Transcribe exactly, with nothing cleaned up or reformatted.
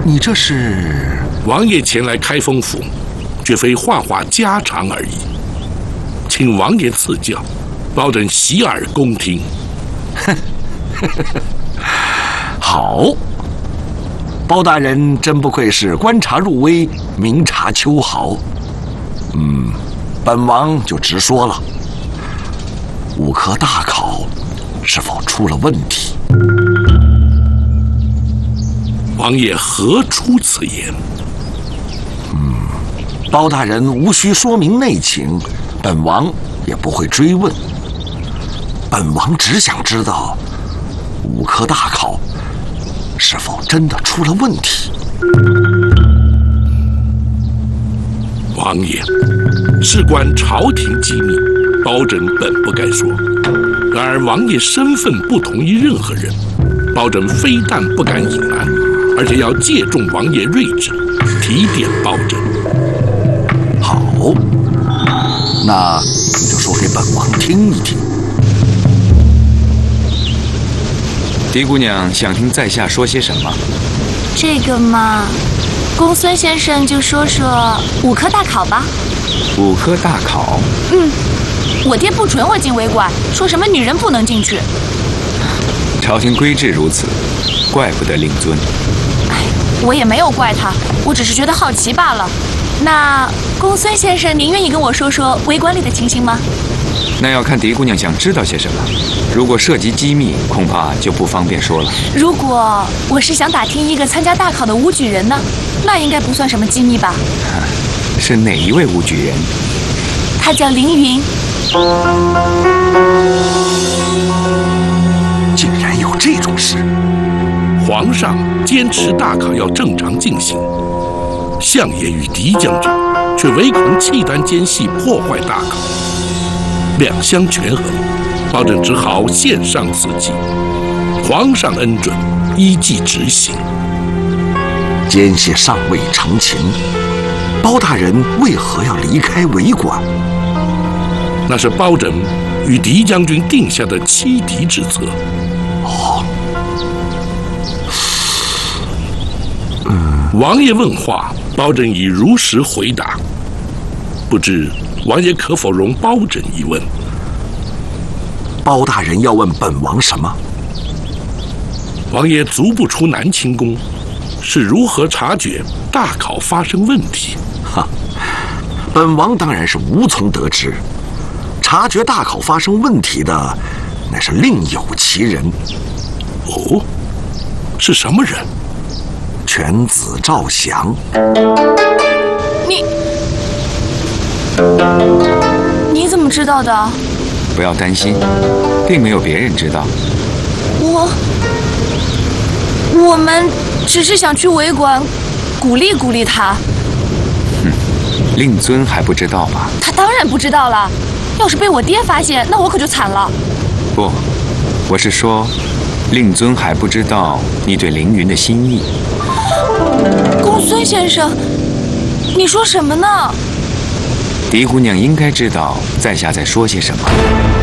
你这是？ 王爷前来开封府，绝非话话家常而已，请王爷赐教，保准洗耳恭听。 好，包大人真不愧是观察入微，明察秋毫。嗯，本王就直说了，五科大考是否出了问题？ 王爷何出此言？ 嗯，包大人无需说明内情，本王也不会追问。本王只想知道，五科大考是否真的出了问题？ 王爷，事关朝廷机密，包拯本不该说。然而王爷身份不同于任何人，包拯非但不敢隐瞒，而且要借重王爷睿智，提点包拯。 好，那你就说给本王听一听。 狄姑娘想听在下说些什么？ 这个嘛，公孙先生就说说五科大考吧。 五科大考？ 嗯，我爹不准我进围馆，说什么女人不能进去。 朝廷规制如此，怪不得令尊。 哎，我也没有怪他，我只是觉得好奇罢了。那公孙先生，您愿意跟我说说围馆里的情形吗？ 那要看狄姑娘想知道些什么。如果涉及机密，恐怕就不方便说了。 如果我是想打听一个参加大考的武举人呢，那应该不算什么机密吧？ 是哪一位武举人？ 他叫凌云。 竟然有这种事！ 皇上坚持大考要正常进行，相爷与狄将军却唯恐契丹奸细破坏大考，两相权衡，包拯只好献上此计。皇上恩准，依计执行。 奸细尚未成擒，包大人为何要离开围馆？ 那是包拯与狄将军定下的欺敌之策。 哦，嗯， 王爷问话，包拯已如实回答。不知王爷可否容包拯一问？ 包大人要问本王什么？ 王爷足不出南清宫，是如何察觉大考发生问题？ 哈，本王当然是无从得知。察觉大考发生问题的，那是另有其人。 哦，是什么人？ 犬子赵翔。 你，你怎么知道的？ 不要担心，并没有别人知道。 我，我们只是想去围馆，鼓励鼓励他。 哼，令尊还不知道吧？ 他当然不知道了。要是被我爹发现，那我可就惨了。 不，我是说，令尊还不知道你对凌云的心意。 公孙先生，你说什么呢？ 狄姑娘应该知道在下在说些什么。